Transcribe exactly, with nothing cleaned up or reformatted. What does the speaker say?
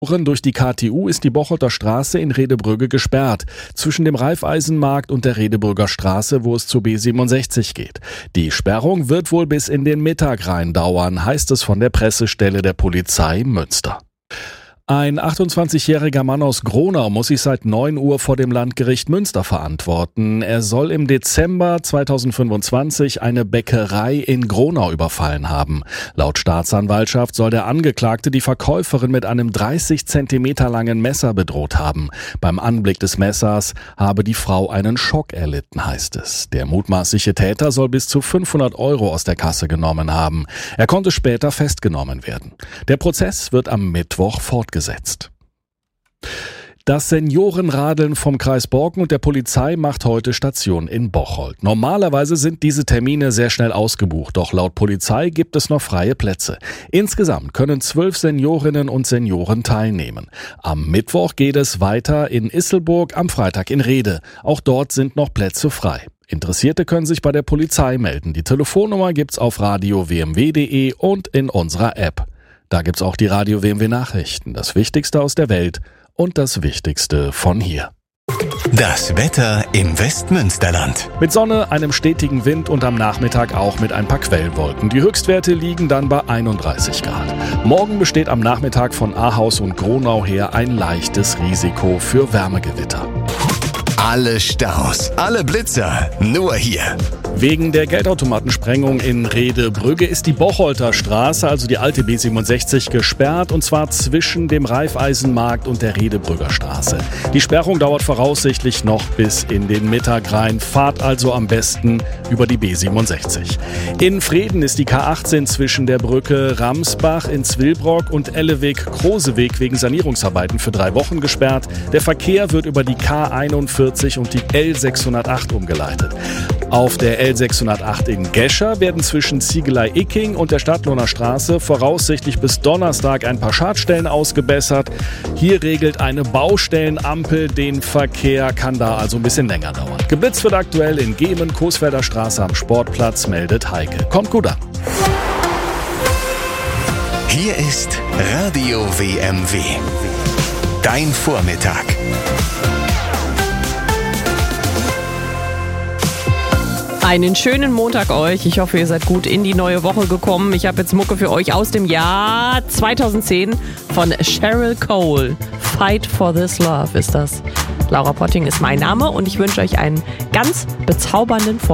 Durch die K T U ist die Bocholter Straße in Redebrügge gesperrt, zwischen dem Raiffeisenmarkt und der Redebrügger Straße, wo es zur B siebenundsechzig geht. Die Sperrung wird wohl bis in den Mittag rein dauern, heißt es von der Pressestelle der Polizei Münster. Ein achtundzwanzigjähriger Mann aus Gronau muss sich seit neun Uhr vor dem Landgericht Münster verantworten. Er soll im Dezember zweitausendfünfundzwanzig eine Bäckerei in Gronau überfallen haben. Laut Staatsanwaltschaft soll der Angeklagte die Verkäuferin mit einem dreißig Zentimeter langen Messer bedroht haben. Beim Anblick des Messers habe die Frau einen Schock erlitten, heißt es. Der mutmaßliche Täter soll bis zu fünfhundert Euro aus der Kasse genommen haben. Er konnte später festgenommen werden. Der Prozess wird am Mittwoch fortgesetzt. Das Seniorenradeln vom Kreis Borken und der Polizei macht heute Station in Bocholt. Normalerweise sind diese Termine sehr schnell ausgebucht, doch laut Polizei gibt es noch freie Plätze. Insgesamt können zwölf Seniorinnen und Senioren teilnehmen. Am Mittwoch geht es weiter in Isselburg, am Freitag in Rede. Auch dort sind noch Plätze frei. Interessierte können sich bei der Polizei melden. Die Telefonnummer gibt's auf radio w m w punkt d e und in unserer App. Da gibt's auch die Radio W M W Nachrichten, das Wichtigste aus der Welt und das Wichtigste von hier. Das Wetter im Westmünsterland. Mit Sonne, einem stetigen Wind und am Nachmittag auch mit ein paar Quellwolken. Die Höchstwerte liegen dann bei einunddreißig Grad. Morgen besteht am Nachmittag von Ahaus und Gronau her ein leichtes Risiko für Wärmegewitter. Alle Staus, alle Blitzer, nur hier. Wegen der Geldautomatensprengung in Redebrügge ist die Bocholter Straße, also die alte B siebenundsechzig, gesperrt, und zwar zwischen dem Raiffeisenmarkt und der Redebrügger Straße. Die Sperrung dauert voraussichtlich noch bis in den Mittag rein. Fahrt also am besten über die B siebenundsechzig. In Vreden ist die K achtzehn zwischen der Brücke Ramsbach in Zwillbrock und Elleweg-Kroseweg wegen Sanierungsarbeiten für drei Wochen gesperrt. Der Verkehr wird über die K einundvierzig und die L sechshundertacht umgeleitet. Auf der L sechshundertacht in Gescher werden zwischen Ziegelei-Icking und der Stadtlohner Straße voraussichtlich bis Donnerstag ein paar Schadstellen ausgebessert. Hier regelt eine Baustellenampel den Verkehr, kann da also ein bisschen länger dauern. Geblitzt wird aktuell in Gemen, Coesfelder Straße am Sportplatz, meldet Heike. Kommt gut an. Hier ist Radio W M W. Dein Vormittag. Einen schönen Montag euch. Ich hoffe, ihr seid gut in die neue Woche gekommen. Ich habe jetzt Mucke für euch aus dem Jahr zweitausendzehn von Cheryl Cole. Fight for this love ist das. Laura Potting ist mein Name und ich wünsche euch einen ganz bezaubernden Vormittag.